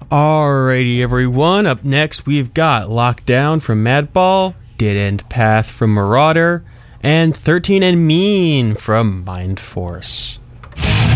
Alrighty, everyone. Up next, we've got Lockdown from Madball, Dead End Path from Marauder, and 13 and Mean from Mind Force.